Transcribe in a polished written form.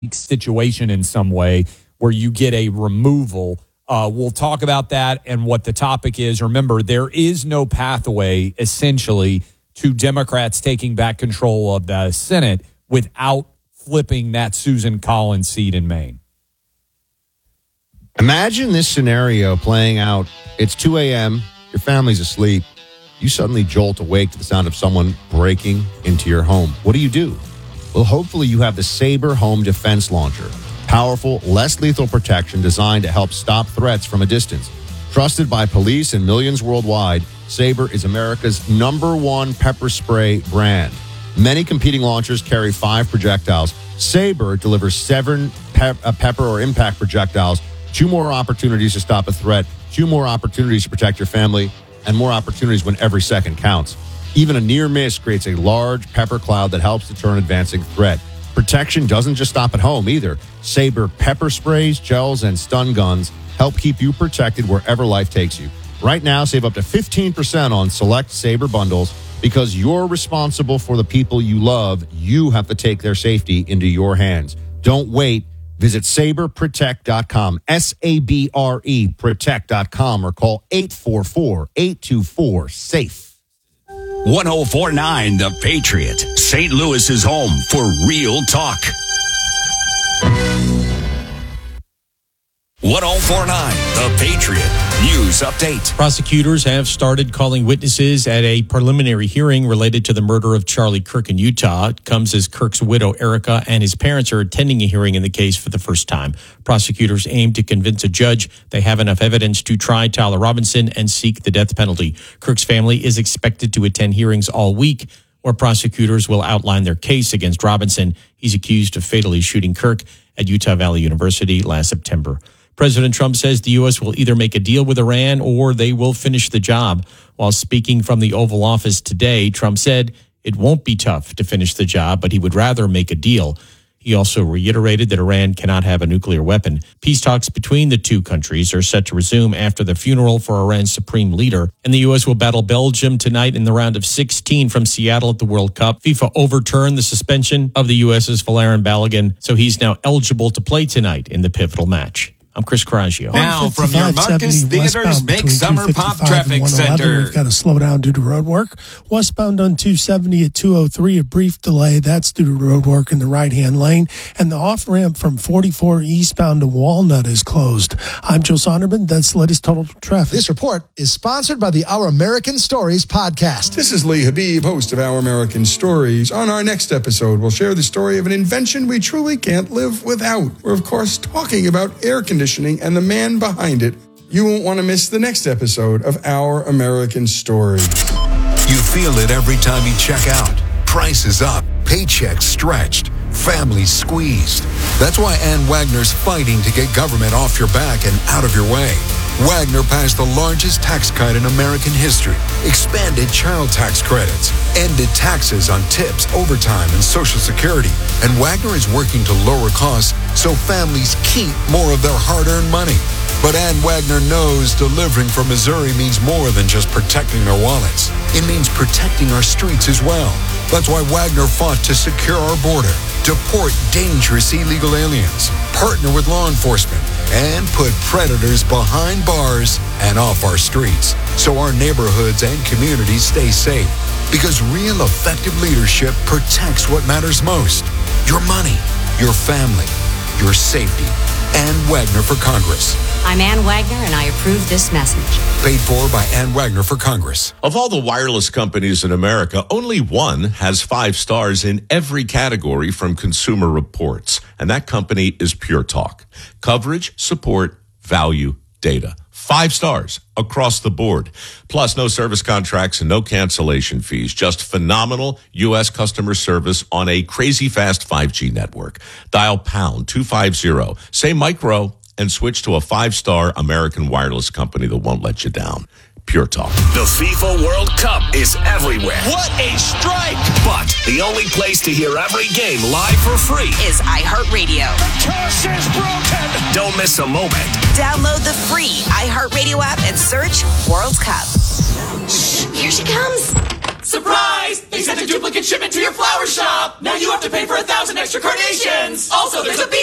situation in some way where you get a removal. We'll talk about that and what the topic is. Remember, there is no pathway, essentially, to Democrats taking back control of the Senate without flipping that Susan Collins seat in Maine. Imagine this scenario playing out. It's 2 a.m., your family's asleep. You suddenly jolt awake to the sound of someone breaking into your home. What do? Well, hopefully you have the Sabre Home Defense Launcher. Powerful, less lethal protection designed to help stop threats from a distance. Trusted by police and millions worldwide, Sabre is America's #1 pepper spray brand. Many competing launchers carry 5 projectiles. Sabre delivers 7 pepper or impact projectiles, 2 more opportunities to stop a threat, 2 more opportunities to protect your family, and more opportunities when every second counts. Even a near miss creates a large pepper cloud that helps deter an advancing threat. Protection doesn't just stop at home either. Sabre pepper sprays, gels, and stun guns help keep you protected wherever life takes you. Right now, save up to 15% on select Sabre bundles. Because you're responsible for the people you love, you have to take their safety into your hands. Don't wait. Visit SabreProtect.com, SABRE Protect.com, or call 844-824-SAFE. 1049 The Patriot, St. Louis's home for real talk. 1049 The Patriot News Update. Prosecutors have started calling witnesses at a preliminary hearing related to the murder of Charlie Kirk in Utah. It comes as Kirk's widow, Erica, and his parents are attending a hearing in the case for the first time. Prosecutors aim to convince a judge they have enough evidence to try Tyler Robinson and seek the death penalty. Kirk's family is expected to attend hearings all week, where prosecutors will outline their case against Robinson. He's accused of fatally shooting Kirk at Utah Valley University last September. President Trump says the U.S. will either make a deal with Iran or they will finish the job. While speaking from the Oval Office today, Trump said it won't be tough to finish the job, but he would rather make a deal. He also reiterated that Iran cannot have a nuclear weapon. Peace talks between the two countries are set to resume after the funeral for Iran's supreme leader. And the U.S. will battle Belgium tonight in the round of 16 from Seattle at the World Cup. FIFA overturned the suspension of the U.S.'s Valerian Balogun, so he's now eligible to play tonight in the pivotal match. I'm Chris Coraggio. Now from your Marcus Theaters Big Summer Pop Traffic Center. We've got a slowdown due to road work. Westbound on 270 at 203, a brief delay. That's due to road work in the right-hand lane. And the off-ramp from 44 eastbound to Walnut is closed. I'm Joe Sonderman. That's the latest total traffic. This report is sponsored by the Our American Stories podcast. This is Lee Habib, host of Our American Stories. On our next episode, we'll share the story of an invention we truly can't live without. We're, of course, talking about air conditioning and the man behind it. You won't want to miss the next episode of Our American Stories. You feel it every time you check out. Prices up, paychecks stretched, families squeezed. That's why Ann Wagner's fighting to get government off your back and out of your way. Wagner passed the largest tax cut in American history, expanded child tax credits, ended taxes on tips, overtime, and Social Security. And Wagner is working to lower costs so families keep more of their hard-earned money. But Ann Wagner knows delivering from Missouri means more than just protecting their wallets. It means protecting our streets as well. That's why Wagner fought to secure our border, deport dangerous illegal aliens, partner with law enforcement, and put predators behind bars and off our streets so our neighborhoods and communities stay safe. Because real effective leadership protects what matters most: your money, your family, your safety. Ann Wagner for Congress. I'm Ann Wagner, and I approve this message. Paid for by Ann Wagner for Congress. Of all the wireless companies in America, only one has 5 stars in every category from Consumer Reports, and that company is Pure Talk. Coverage, support, value, data. 5 stars across the board. Plus, no service contracts and no cancellation fees. Just phenomenal U.S. customer service on a crazy fast 5G network. Dial pound 250. Say micro and switch to a 5-star American wireless company that won't let you down. Pure Talk. The FIFA World Cup is everywhere. What a strike! But the only place to hear every game live for free is iHeartRadio. The curse is broken. Don't miss a moment. Download the free iHeartRadio app and search World Cup. Here she comes. Surprise! They sent a duplicate shipment to your flower shop. Now you have to pay for 1,000 extra carnations. Also, there's a